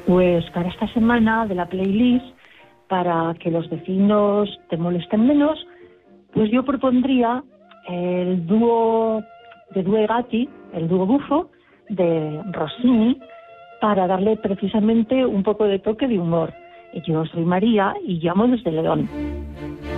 Pues para esta semana de la playlist, para que los vecinos te molesten menos, pues yo propondría el dúo de Due Gatti, el dúo bufo de Rossini, para darle precisamente un poco de toque de humor. Yo soy María y llamo desde León.